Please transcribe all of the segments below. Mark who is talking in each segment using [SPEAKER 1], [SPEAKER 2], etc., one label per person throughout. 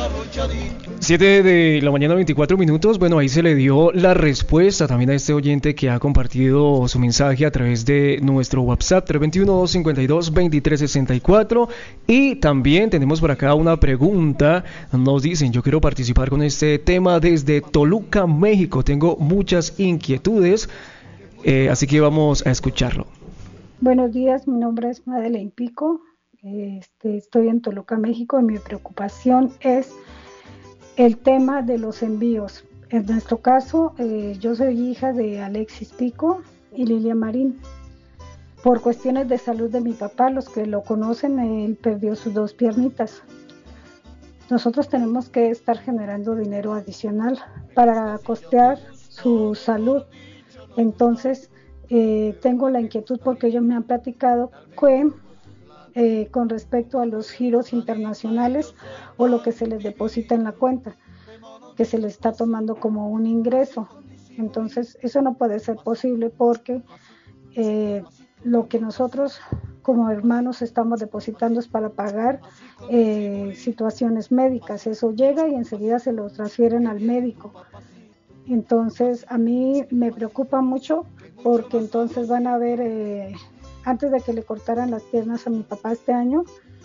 [SPEAKER 1] 7 de la mañana, 24 minutos. Bueno, ahí se le dio la respuesta también a este oyente que ha compartido su mensaje a través de nuestro WhatsApp 321-252-2364. Y también tenemos por acá una pregunta. Nos dicen: yo quiero participar con este tema desde Toluca, México. Tengo muchas inquietudes, así que vamos a escucharlo.
[SPEAKER 2] Buenos días, mi nombre es Madeleine Pico. Estoy en Toluca, México, y mi preocupación es el tema de los envíos. En nuestro caso, yo soy hija de Alexis Pico y Lilia Marín. Por cuestiones de salud de mi papá, los que lo conocen, él perdió sus 2 piernitas. Nosotros tenemos que estar generando dinero adicional para costear su salud. Entonces, tengo la inquietud porque ellos me han platicado que con respecto a los giros internacionales o lo que se les deposita en la cuenta, que se les está tomando como un ingreso. Entonces, eso no puede ser posible porque lo que nosotros como hermanos estamos depositando es para pagar situaciones médicas. Eso llega y enseguida se lo transfieren al médico. Entonces, a mí me preocupa mucho porque entonces van a ver, antes de que le cortaran las piernas a mi papá este año,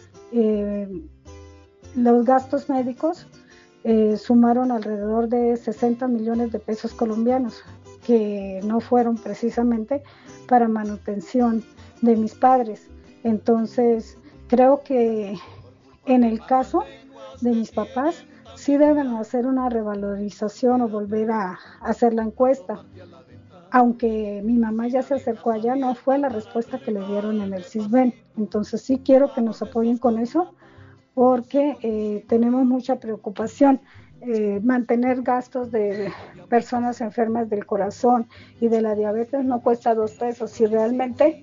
[SPEAKER 2] los gastos médicos sumaron alrededor de 60 millones de pesos colombianos, que no fueron precisamente para manutención de mis padres. Entonces, creo que en el caso de mis papás, sí deben hacer una revalorización o volver a hacer la encuesta. Aunque mi mamá ya se acercó allá, no fue la respuesta que le dieron en el CISBEN. Entonces sí quiero que nos apoyen con eso, porque tenemos mucha preocupación. Mantener gastos de personas enfermas del corazón y de la diabetes no cuesta 2 pesos. Si realmente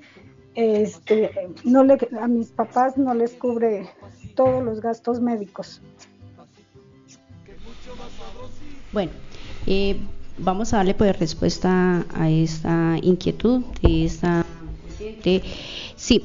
[SPEAKER 2] a mis papás no les cubre todos los gastos médicos.
[SPEAKER 3] Bueno, vamos a darle pues respuesta a esta inquietud de esta paciente. Sí,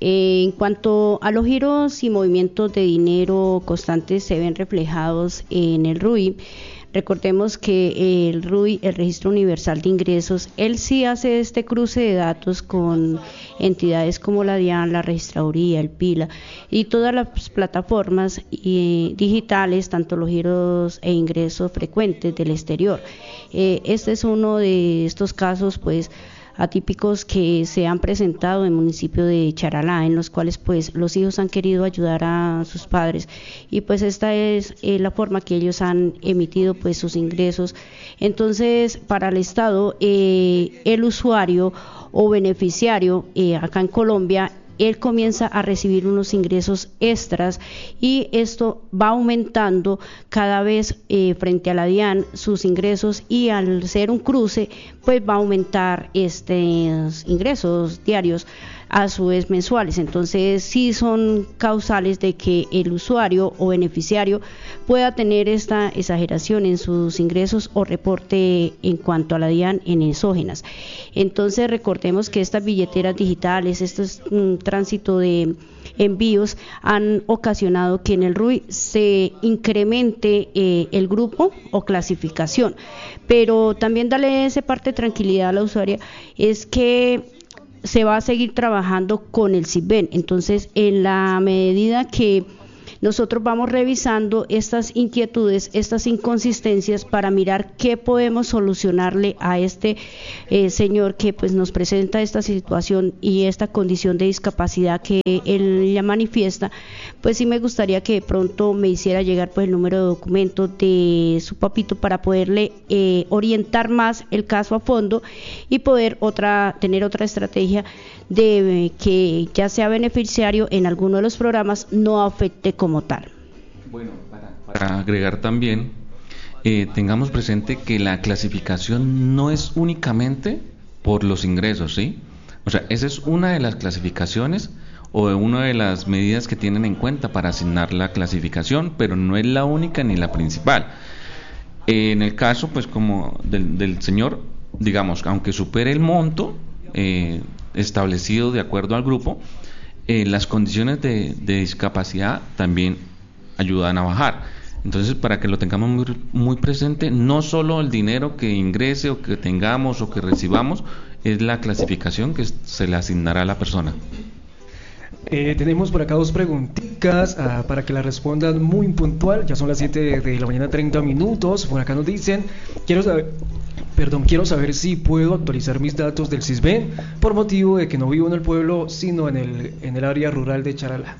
[SPEAKER 3] en cuanto a los giros y movimientos de dinero constantes se ven reflejados en el RUI. Recordemos que el RUI, el Registro Universal de Ingresos, él sí hace este cruce de datos con entidades como la DIAN, la Registraduría, el PILA y todas las plataformas digitales, tanto los giros e ingresos frecuentes del exterior. Este es uno de estos casos, pues, atípicos que se han presentado en el municipio de Charalá, en los cuales pues los hijos han querido ayudar a sus padres y pues esta es la forma que ellos han emitido pues sus ingresos. Entonces, para el Estado, el usuario o beneficiario acá en Colombia, él comienza a recibir unos ingresos extras y esto va aumentando cada vez frente a la DIAN sus ingresos, y al ser un cruce pues va a aumentar estos ingresos diarios a su vez mensuales. Entonces sí son causales de que el usuario o beneficiario pueda tener esta exageración en sus ingresos o reporte en cuanto a la DIAN en exógenas. Entonces recordemos que estas billeteras digitales, tránsito de envíos han ocasionado que en el RUI se incremente el grupo o clasificación, pero también darle esa parte de tranquilidad a la usuaria es que se va a seguir trabajando con el CISBEN. Entonces, en la medida que nosotros vamos revisando estas inquietudes, estas inconsistencias, para mirar qué podemos solucionarle a este señor que pues nos presenta esta situación y esta condición de discapacidad que él ya manifiesta, pues sí me gustaría que de pronto me hiciera llegar pues el número de documento de su papito para poderle orientar más el caso a fondo y poder tener otra estrategia de que ya sea beneficiario en alguno de los programas no afecte como tal.
[SPEAKER 4] Bueno, para agregar también, tengamos presente que la clasificación no es únicamente por los ingresos, ¿sí? O sea, esa es una de las clasificaciones o una de las medidas que tienen en cuenta para asignar la clasificación, pero no es la única ni la principal. En el caso, pues, como del señor, digamos, aunque supere el monto establecido de acuerdo al grupo, las condiciones de discapacidad también ayudan a bajar. Entonces, para que lo tengamos muy presente, no solo el dinero que ingrese o que tengamos o que recibamos, es la clasificación que se le asignará a la persona.
[SPEAKER 1] Tenemos por acá dos preguntitas para que la respondan muy puntual. Ya son las 7 de la mañana, 30 minutos. Por acá nos dicen, quiero saber si puedo actualizar mis datos del Sisbén por motivo de que no vivo en el pueblo, sino en el área rural de Charalá.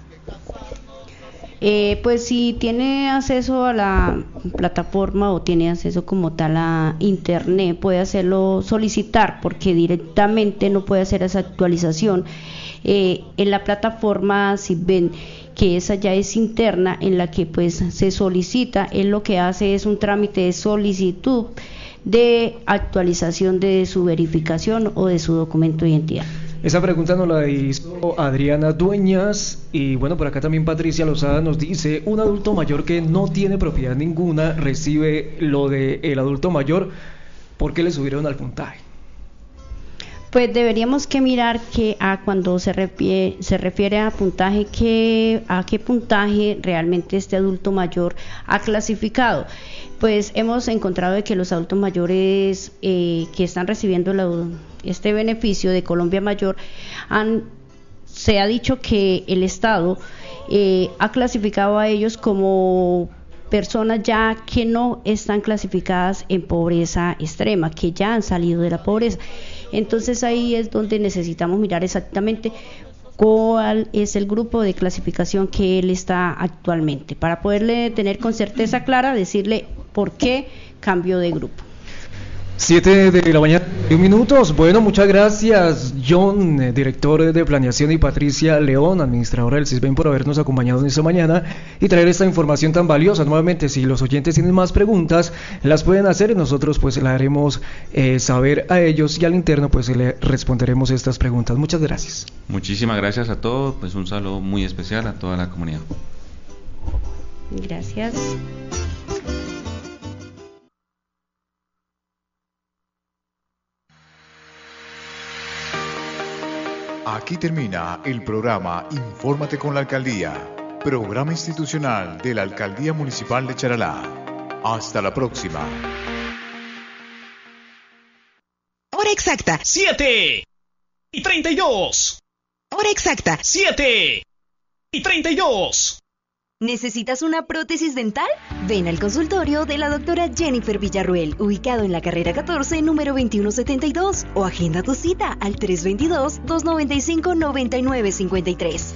[SPEAKER 3] Pues si tiene acceso a la plataforma o tiene acceso como tal a internet, puede hacerlo solicitar, porque directamente no puede hacer esa actualización en la plataforma Sisbén, que esa ya es interna, en la que pues se solicita. Él lo que hace es un trámite de solicitud de actualización de su verificación o de su documento de identidad.
[SPEAKER 1] Esa pregunta nos la hizo Adriana Dueñas, y bueno, por acá también Patricia Lozada nos dice: un adulto mayor que no tiene propiedad ninguna recibe lo de el adulto mayor, ¿por qué le subieron al puntaje?
[SPEAKER 3] Pues deberíamos que mirar que cuando se refiere a puntaje, a qué puntaje realmente este adulto mayor ha clasificado. Pues hemos encontrado de que los adultos mayores que están recibiendo este beneficio de Colombia Mayor, se ha dicho que el Estado ha clasificado a ellos como personas ya que no están clasificadas en pobreza extrema, que ya han salido de la pobreza. Entonces ahí es donde necesitamos mirar exactamente cuál es el grupo de clasificación que él está actualmente, para poderle tener con certeza clara, decirle por qué cambió de grupo.
[SPEAKER 1] 7 de la mañana, 1 minutos. Bueno, muchas gracias, John, director de Planeación, y Patricia León, administradora del Sisbén, por habernos acompañado en esta mañana y traer esta información tan valiosa. Nuevamente, si los oyentes tienen más preguntas, las pueden hacer y nosotros pues la haremos saber a ellos, y al interno pues le responderemos estas preguntas. Muchas gracias.
[SPEAKER 4] Muchísimas gracias a todos, pues un saludo muy especial a toda la comunidad.
[SPEAKER 3] Gracias.
[SPEAKER 5] Aquí termina el programa Infórmate con la Alcaldía, programa institucional de la Alcaldía Municipal de Charalá. Hasta la próxima.
[SPEAKER 6] Hora exacta,
[SPEAKER 7] 7:32.
[SPEAKER 6] hora exacta.
[SPEAKER 7] 7:32.
[SPEAKER 6] ¿Necesitas una prótesis dental? Ven al consultorio de la doctora Jennifer Villarruel, ubicado en la carrera 14, número 2172, o agenda tu cita al 322-295-9953.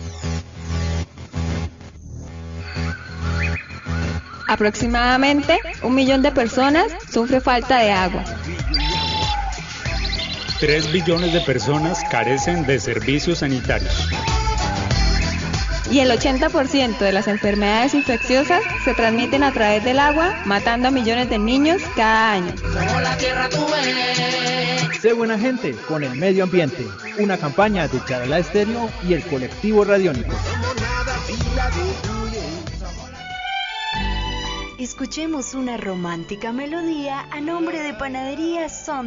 [SPEAKER 8] Aproximadamente 1 millón de personas sufre falta de agua.
[SPEAKER 9] 3 billones de personas carecen de servicios sanitarios.
[SPEAKER 8] Y el 80% de las enfermedades infecciosas se transmiten a través del agua, matando a millones de niños cada año.
[SPEAKER 10] Sé buena gente con el medio ambiente. Una campaña de Charalá Estéreo y el colectivo Radiónico.
[SPEAKER 6] Escuchemos una romántica melodía a nombre de Panadería Son